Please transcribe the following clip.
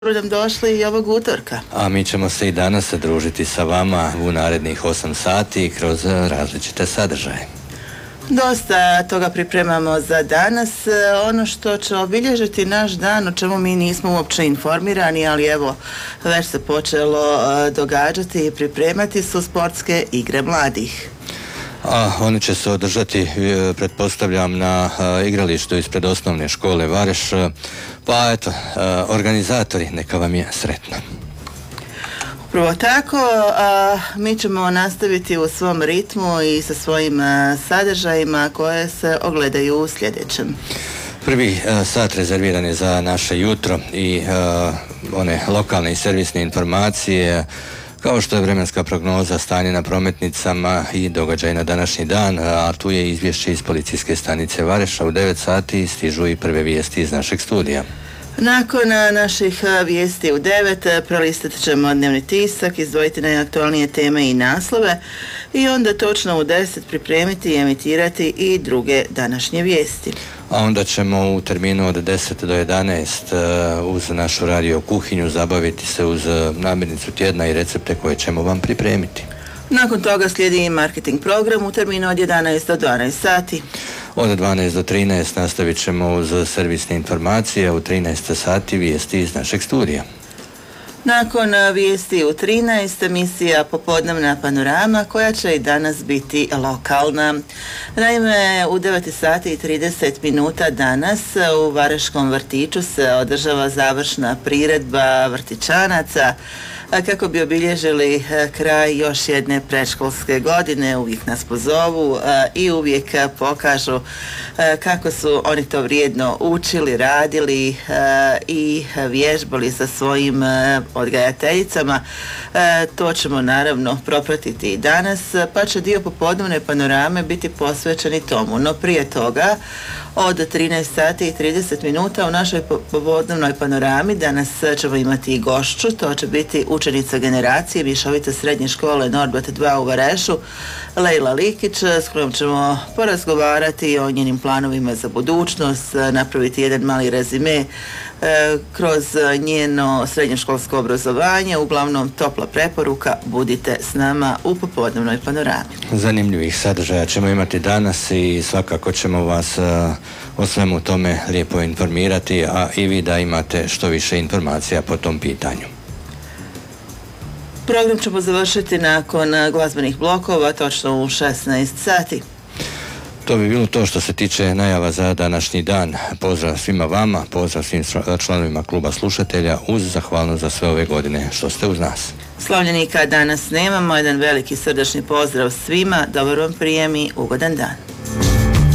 nam došli i ovog utorka. A mi ćemo se i danas družiti sa vama u narednih 8 sati kroz različite sadržaje. Dosta toga pripremamo za danas. Ono što će obilježiti naš dan, o čemu mi nismo uopće informirani, ali evo, već se počelo događati i pripremati, su sportske igre mladih. A oni će se održati, pretpostavljam, na igralištu ispred osnovne škole Vareš. Pa eto, organizatori, neka vam je sretno. Upravo tako, mi ćemo nastaviti u svom ritmu i sa svojim sadržajima koje se ogledaju u sljedećem. Prvi sat rezerviran je za naše jutro i one lokalne i servisne informacije, kao što je vremenska prognoza, stanje na prometnicama i događaj na današnji dan, a tu je izvješće iz policijske stanice Vareša. U 9 sati stižu i prve vijesti iz našeg studija. Nakon naših vijesti u 9 prelistat ćemo dnevni tisak, izdvojiti najaktualnije teme i naslove i onda točno u 10 pripremiti i emitirati i druge današnje vijesti. A onda ćemo u terminu od 10 do 11 uz našu radio kuhinju zabaviti se uz namirnicu tjedna i recepte koje ćemo vam pripremiti. Nakon toga slijedi i marketing program u terminu od 11 do 12 sati. Od 12 do 13 nastavit ćemo uz servisne informacije, u 13 sati vijesti iz našeg studija. Nakon vijesti u 13 emisija Popodnevna panorama, koja će i danas biti lokalna. Naime, u 9 sati i 30 minuta danas u Vareškom vrtiću se održava završna priredba vrtićanaca kako bi obilježili kraj još jedne predškolske godine. Uvijek nas pozovu i uvijek pokažu kako su oni to vrijedno učili, radili i vježbali sa svojim odgajateljicama. To ćemo naravno propratiti i danas, pa će dio popodnevne panorame biti posvećeni tomu. No prije toga, od 13 sati i 30 minuta u našoj popodnevnoj panorami danas ćemo imati i gošću. To će biti učenica generacije Mišovite srednje škole Norbert 2 u Varešu, Lejla Likić, s kojom ćemo porazgovarati o njenim planovima za budućnost, napraviti jedan mali rezime kroz njeno srednjoškolsko obrazovanje. Uglavnom topla preporuka, budite s nama u popodnevnoj panorami. Zanimljivih sadržaja ćemo imati danas i svakako ćemo vas o svemu tome lijepo informirati, a i vi da imate što više informacija po tom pitanju. Program ćemo završiti nakon glazbenih blokova, točno u 16 sati. To bi bilo to što se tiče najava za današnji dan. Pozdrav svima vama, pozdrav svim članovima kluba slušatelja, uz zahvalnost za sve ove godine što ste uz nas. Slavljenika danas nemamo, jedan veliki srdačni pozdrav svima, dobar vam prijem i ugodan dan.